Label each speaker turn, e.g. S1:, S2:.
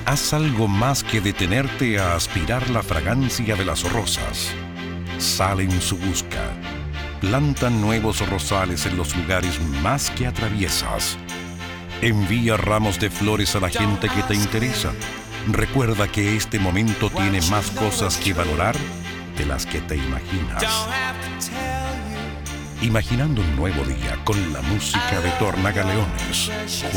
S1: Haz algo más que detenerte a aspirar la fragancia de las rosas. Sal en su busca. Planta nuevos rosales en los lugares más que atraviesas. Envía ramos de flores a la gente que te interesa. Recuerda que este momento tiene más cosas que valorar de las que te imaginas. Imaginando un nuevo día con la música de Tornagaleones.